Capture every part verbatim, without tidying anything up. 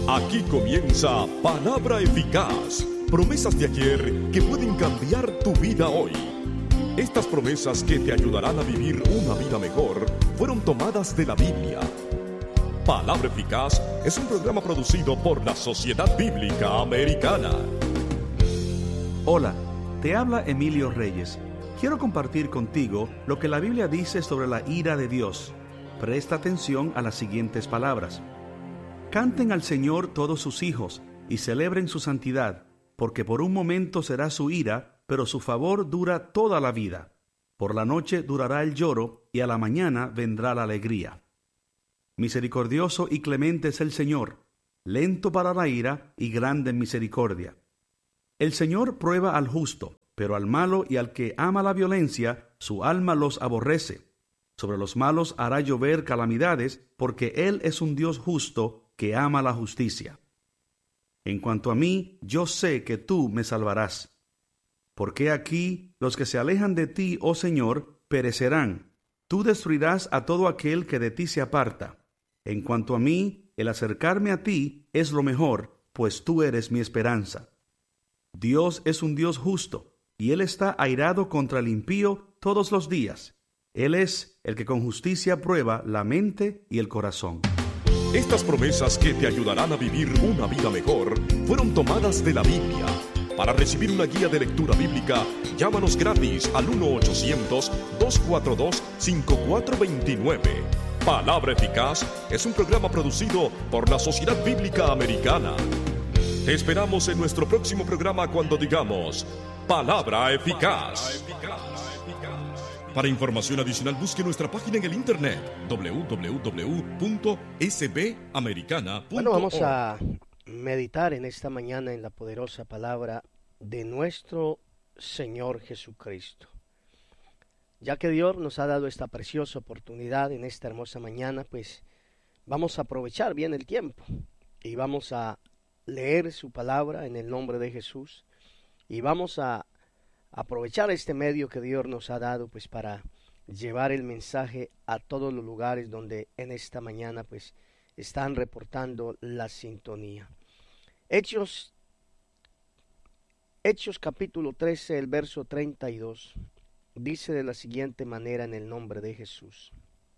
Aquí comienza Palabra Eficaz, promesas de ayer que pueden cambiar tu vida hoy. Estas promesas que te ayudarán a vivir una vida mejor fueron tomadas de la Biblia. Palabra Eficaz es un programa producido por la Sociedad Bíblica Americana. Hola, te habla Emilio Reyes. Quiero compartir contigo lo que la Biblia dice sobre la ira de Dios. Presta atención a las siguientes palabras. Canten al Señor todos sus hijos y celebren su santidad, porque por un momento será su ira, pero su favor dura toda la vida. Por la noche durará el lloro y a la mañana vendrá la alegría. Misericordioso y clemente es el Señor, lento para la ira y grande en misericordia. El Señor prueba al justo, pero al malo y al que ama la violencia, su alma los aborrece. Sobre los malos hará llover calamidades, porque Él es un Dios justo que ama la justicia. En cuanto a mí, yo sé que tú me salvarás. Porque aquí los que se alejan de ti, oh Señor, perecerán. Tú destruirás a todo aquel que de ti se aparta. En cuanto a mí, el acercarme a ti es lo mejor, pues tú eres mi esperanza. Dios es un Dios justo, y Él está airado contra el impío todos los días. Él es el que con justicia prueba la mente y el corazón. Estas promesas que te ayudarán a vivir una vida mejor fueron tomadas de la Biblia. Para recibir una guía de lectura bíblica, llámanos gratis al uno ochocientos, dos cuatro dos, cinco cuatro dos nueve. Palabra Eficaz es un programa producido por la Sociedad Bíblica Americana. Te esperamos en nuestro próximo programa cuando digamos Palabra Eficaz. Para información adicional, busque nuestra página en el internet doble u doble u doble u punto s b americana punto org. Bueno, vamos a meditar en esta mañana en la poderosa palabra de nuestro Señor Jesucristo. Ya que Dios nos ha dado esta preciosa oportunidad en esta hermosa mañana, pues vamos a aprovechar bien el tiempo y vamos a leer su palabra en el nombre de Jesús y vamos a aprovechar este medio que Dios nos ha dado pues para llevar el mensaje a todos los lugares donde en esta mañana pues están reportando la sintonía. Hechos Hechos capítulo trece, el verso treinta y dos dice de la siguiente manera en el nombre de Jesús: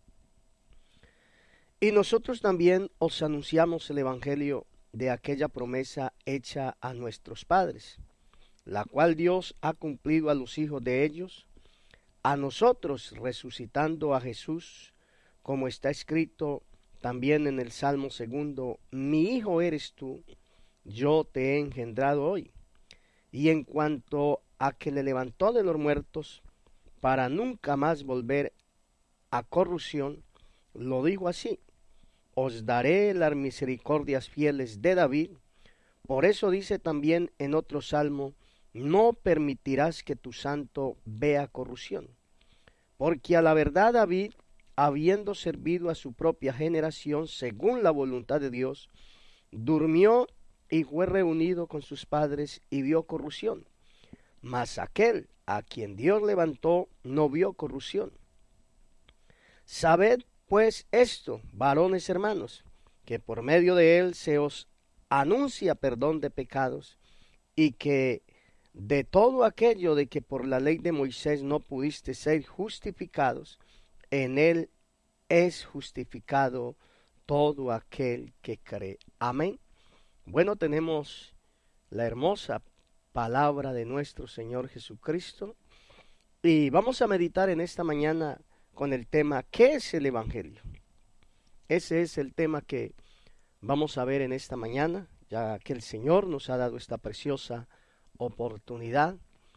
y nosotros también os anunciamos el evangelio de aquella promesa hecha a nuestros padres, la cual Dios ha cumplido a los hijos de ellos, a nosotros resucitando a Jesús, como está escrito también en el Salmo segundo: mi hijo eres tú, yo te he engendrado hoy. Y en cuanto a que le levantó de los muertos, para nunca más volver a corrupción, lo dijo así: os daré las misericordias fieles de David. Por eso dice también en otro salmo: no permitirás que tu santo vea corrupción. Porque a la verdad David, habiendo servido a su propia generación según la voluntad de Dios, durmió y fue reunido con sus padres y vio corrupción. Mas aquel a quien Dios levantó no vio corrupción. Sabed pues esto, varones hermanos, que por medio de él se os anuncia perdón de pecados, y que de todo aquello de que por la ley de Moisés no pudiste ser justificados, en él es justificado todo aquel que cree. Amén. Bueno, tenemos la hermosa palabra de nuestro Señor Jesucristo y vamos a meditar en esta mañana con el tema ¿qué es el evangelio? Ese es el tema que vamos a ver en esta mañana, ya que el Señor nos ha dado esta preciosa oportunidad.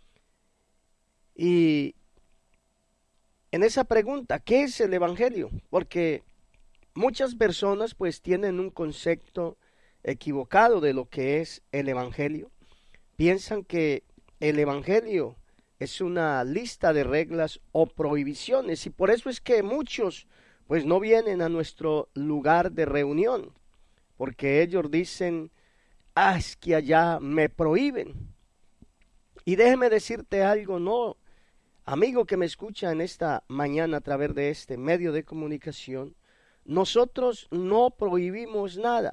Y en esa pregunta, ¿qué es el evangelio? Porque muchas personas pues tienen un concepto equivocado de lo que es el evangelio. Piensan que el evangelio es una lista de reglas o prohibiciones, y por eso es que muchos pues no vienen a nuestro lugar de reunión, porque ellos dicen: ah, es que allá me prohíben. Y déjeme decirte algo, no, amigo que me escucha en esta mañana a través de este medio de comunicación, nosotros no prohibimos nada.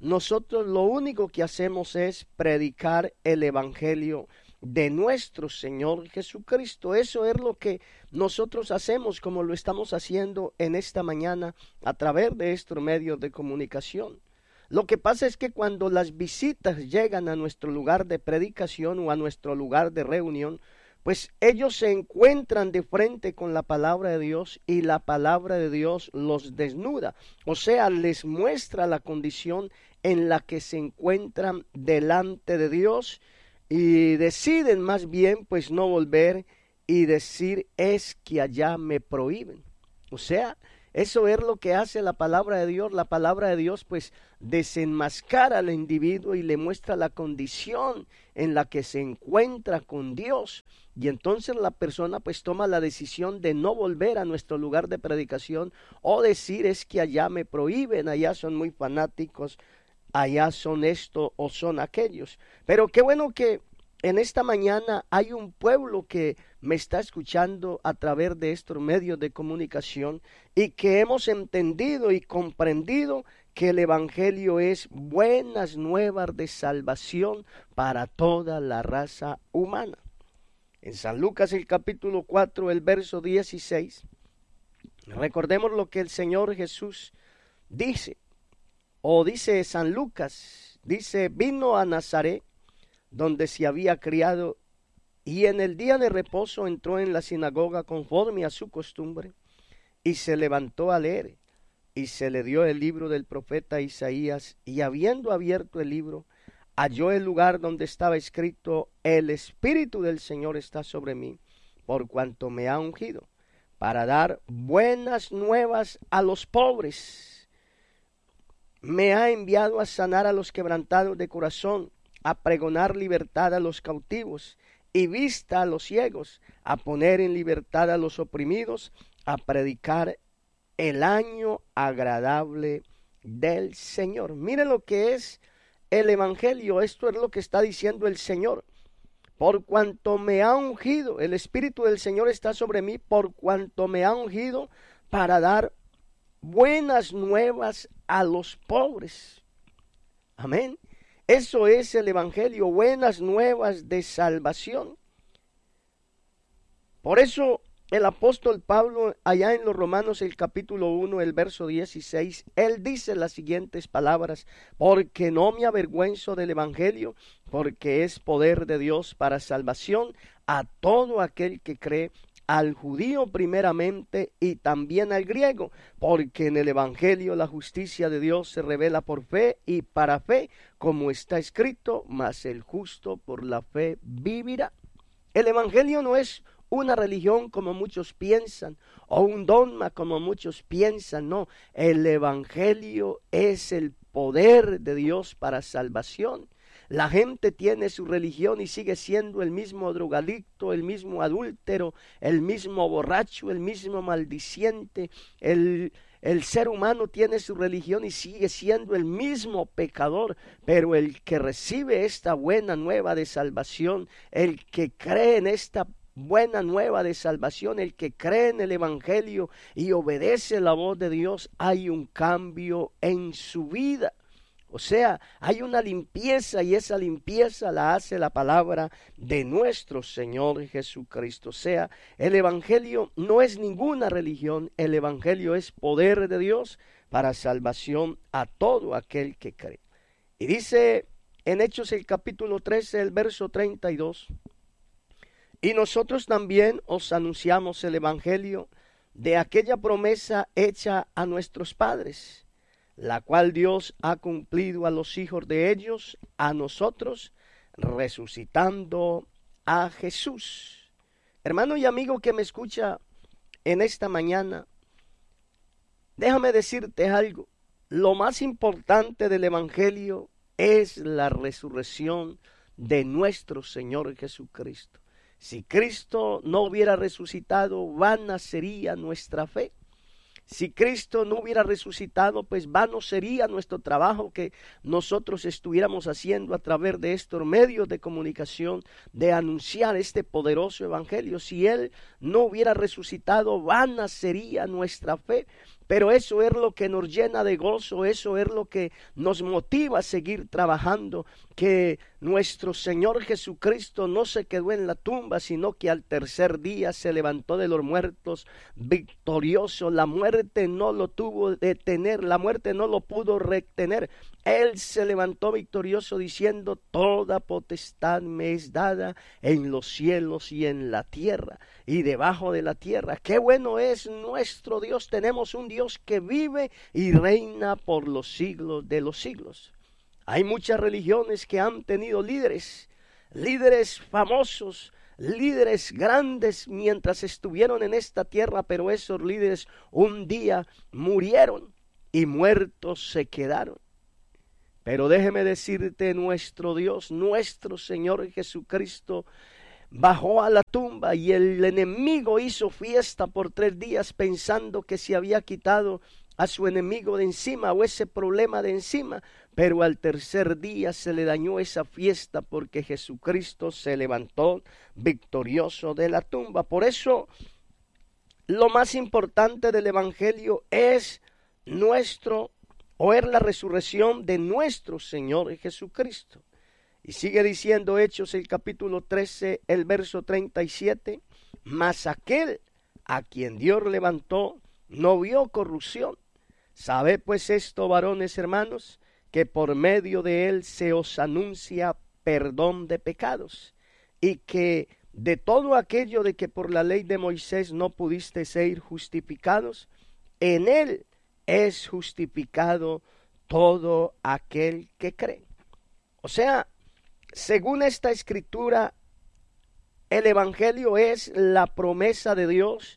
nosotros lo único que hacemos es predicar el evangelio de nuestro Señor Jesucristo. Eso es lo que nosotros hacemos, como lo estamos haciendo en esta mañana a través de estos medios de comunicación. Lo que pasa es que cuando las visitas llegan a nuestro lugar de predicación o a nuestro lugar de reunión, pues ellos se encuentran de frente con la palabra de Dios y la palabra de Dios los desnuda, o sea, les muestra la condición en la que se encuentran delante de Dios y deciden más bien pues no volver y decir es que allá me prohíben. O sea, eso es lo que hace la palabra de Dios. La palabra de Dios pues desenmascara al individuo y le muestra la condición en la que se encuentra con Dios. Y entonces la persona pues toma la decisión de no volver a nuestro lugar de predicación o decir es que allá me prohíben, allá son muy fanáticos, allá son esto o son aquellos. Pero qué bueno que en esta mañana hay un pueblo que me está escuchando a través de estos medios de comunicación y que hemos entendido y comprendido que el evangelio es buenas nuevas de salvación para toda la raza humana. En San Lucas el capítulo cuatro, el verso dieciséis, recordemos lo que el Señor Jesús dice, o dice San Lucas, dice, vino a Nazaret, donde se había criado, y en el día de reposo entró en la sinagoga conforme a su costumbre, y se levantó a leer, y se le dio el libro del profeta Isaías, y habiendo abierto el libro, halló el lugar donde estaba escrito, el Espíritu del Señor está sobre mí, por cuanto me ha ungido, para dar buenas nuevas a los pobres. Me ha enviado a sanar a los quebrantados de corazón, a pregonar libertad a los cautivos y vista a los ciegos, a poner en libertad a los oprimidos, a predicar el año agradable del Señor. Miren lo que es el evangelio, esto es lo que está diciendo el Señor. Por cuanto me ha ungido, el Espíritu del Señor está sobre mí, por cuanto me ha ungido para dar buenas nuevas a los pobres. Amén. Eso es el evangelio, buenas nuevas de salvación. Por eso el apóstol Pablo, allá en los Romanos el capítulo uno, el verso dieciséis, él dice las siguientes palabras, porque no me avergüenzo del evangelio, porque es poder de Dios para salvación a todo aquel que cree, al judío primeramente y también al griego, porque en el evangelio la justicia de Dios se revela por fe y para fe, como está escrito, mas el justo por la fe vivirá. El evangelio no es una religión como muchos piensan, o un dogma como muchos piensan, no, el evangelio es el poder de Dios para salvación. La gente tiene su religión y sigue siendo el mismo drogadicto, el mismo adúltero, el mismo borracho, el mismo maldiciente. El, el ser humano tiene su religión y sigue siendo el mismo pecador. Pero el que recibe esta buena nueva de salvación, el que cree en esta buena nueva de salvación, el que cree en el evangelio y obedece la voz de Dios, hay un cambio en su vida. O sea, hay una limpieza y esa limpieza la hace la palabra de nuestro Señor Jesucristo. O sea, el evangelio no es ninguna religión, el evangelio es poder de Dios para salvación a todo aquel que cree. Y dice en Hechos el capítulo trece, el verso treinta y dos, y nosotros también os anunciamos el evangelio de aquella promesa hecha a nuestros padres, la cual Dios ha cumplido a los hijos de ellos, a nosotros, resucitando a Jesús. Hermano y amigo que me escucha en esta mañana, déjame decirte algo. Lo más importante del evangelio es la resurrección de nuestro Señor Jesucristo. Si Cristo no hubiera resucitado, vana sería nuestra fe. Si Cristo no hubiera resucitado, pues vano sería nuestro trabajo que nosotros estuviéramos haciendo a través de estos medios de comunicación, de anunciar este poderoso evangelio. Si Él no hubiera resucitado, vana sería nuestra fe. Pero eso es lo que nos llena de gozo, eso es lo que nos motiva a seguir trabajando, que nuestro Señor Jesucristo no se quedó en la tumba, sino que al tercer día se levantó de los muertos victorioso. La muerte no lo tuvo de detener, la muerte no lo pudo retener. Él se levantó victorioso diciendo: toda potestad me es dada en los cielos y en la tierra y debajo de la tierra. Qué bueno es nuestro Dios. Tenemos un Dios que vive y reina por los siglos de los siglos. Hay muchas religiones que han tenido líderes, líderes famosos, líderes grandes mientras estuvieron en esta tierra, pero esos líderes un día murieron y muertos se quedaron. Pero déjeme decirte, nuestro Dios, nuestro Señor Jesucristo, bajó a la tumba y el enemigo hizo fiesta por tres días pensando que se había quitado a su enemigo de encima o ese problema de encima, pero al tercer día se le dañó esa fiesta porque Jesucristo se levantó victorioso de la tumba. Por eso lo más importante del Evangelio es nuestro o es la resurrección de nuestro Señor Jesucristo. Y sigue diciendo Hechos el capítulo trece, el verso treinta y siete, mas aquel a quien Dios levantó no vio corrupción. Sabed pues esto, varones hermanos, que por medio de él se os anuncia perdón de pecados, y que de todo aquello de que por la ley de Moisés no pudisteis ser justificados, en él es justificado todo aquel que cree. O sea, según esta escritura, el Evangelio es la promesa de Dios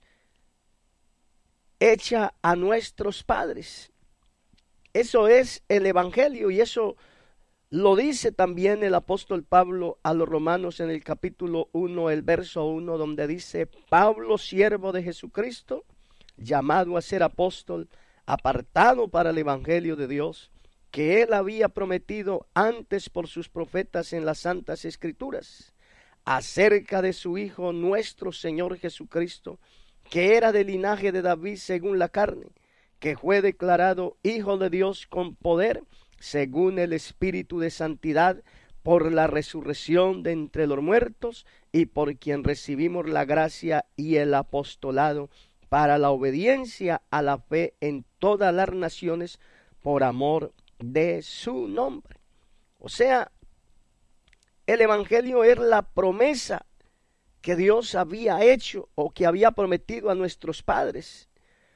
hecha a nuestros padres. Eso es el Evangelio, y eso lo dice también el apóstol Pablo a los romanos en el capítulo uno, el verso uno, donde dice: Pablo, siervo de Jesucristo, llamado a ser apóstol, apartado para el Evangelio de Dios, que él había prometido antes por sus profetas en las santas escrituras, acerca de su Hijo nuestro Señor Jesucristo, que era del linaje de David según la carne, que fue declarado Hijo de Dios con poder, según el Espíritu de santidad, por la resurrección de entre los muertos, y por quien recibimos la gracia y el apostolado para la obediencia a la fe en todas las naciones, por amor de su nombre. O sea, el Evangelio es la promesa que Dios había hecho o que había prometido a nuestros padres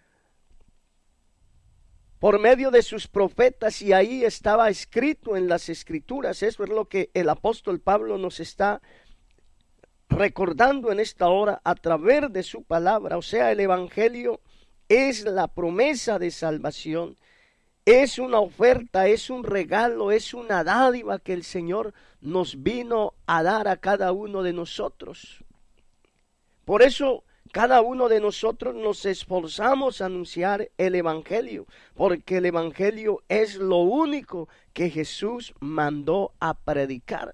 por medio de sus profetas, y ahí estaba escrito en las escrituras. Eso es lo que el apóstol Pablo nos está recordando en esta hora a través de su palabra. O sea, el Evangelio es la promesa de salvación, es una oferta, es un regalo, es una dádiva que el Señor nos vino a dar a cada uno de nosotros. Por eso cada uno de nosotros nos esforzamos a anunciar el Evangelio, porque el Evangelio es lo único que Jesús mandó a predicar.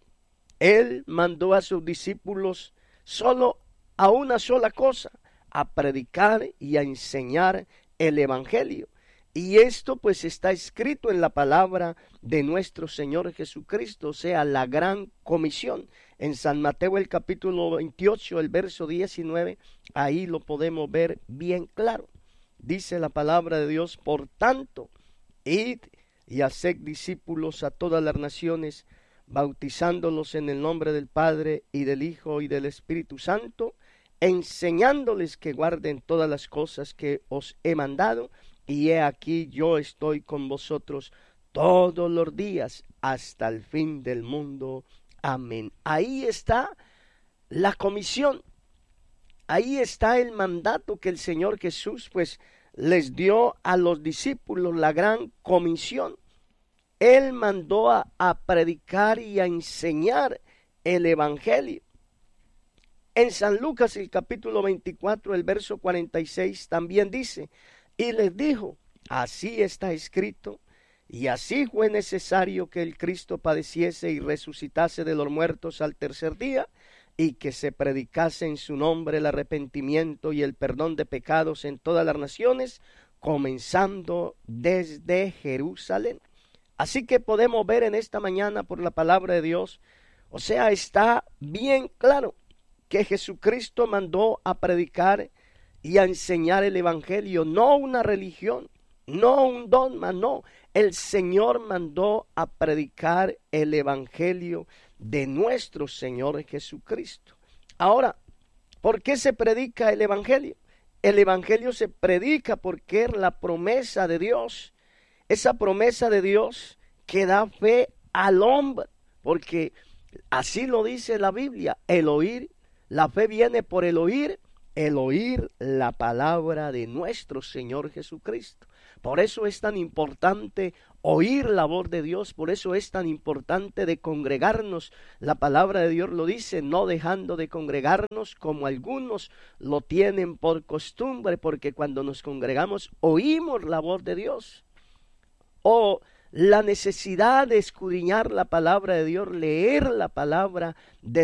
Él mandó a sus discípulos solo a una sola cosa: a predicar y a enseñar el Evangelio. Y esto pues está escrito en la palabra de nuestro Señor Jesucristo, o sea, la gran comisión. En San Mateo el capítulo veintiocho, el verso diecinueve, ahí lo podemos ver bien claro. Dice la palabra de Dios: por tanto, id y haced discípulos a todas las naciones, bautizándolos en el nombre del Padre y del Hijo y del Espíritu Santo, enseñándoles que guarden todas las cosas que os he mandado, y he aquí yo estoy con vosotros todos los días hasta el fin del mundo. Amén. Ahí está la comisión, ahí está el mandato que el Señor Jesús pues les dio a los discípulos, la gran comisión. Él mandó a, a predicar y a enseñar el Evangelio. En San Lucas el capítulo veinticuatro, el verso cuarenta y seis también dice: y les dijo: así está escrito, y así fue necesario que el Cristo padeciese y resucitase de los muertos al tercer día, y que se predicase en su nombre el arrepentimiento y el perdón de pecados en todas las naciones, comenzando desde Jerusalén. Así que podemos ver en esta mañana por la palabra de Dios, o sea, está bien claro que Jesucristo mandó a predicar y a enseñar el evangelio, no una religión, no un dogma, no. El Señor mandó a predicar el evangelio de nuestro Señor Jesucristo. Ahora, ¿por qué se predica el evangelio? El evangelio se predica porque es la promesa de Dios, esa promesa de Dios que da fe al hombre, porque así lo dice la Biblia, el oír, la fe viene por el oír, el oír la palabra de nuestro Señor Jesucristo. Por eso es tan importante oír la voz de Dios, por eso es tan importante de congregarnos. La palabra de Dios lo dice, no dejando de congregarnos como algunos lo tienen por costumbre, porque cuando nos congregamos oímos la voz de Dios. O la necesidad de escudriñar la palabra de Dios, leer la palabra de